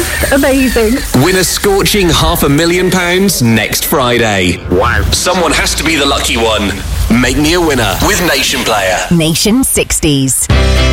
Just amazing. Win a scorching £500,000 next Friday. Wow. Someone has to be the lucky one. Make me a winner with Nation Player. Nation 60s.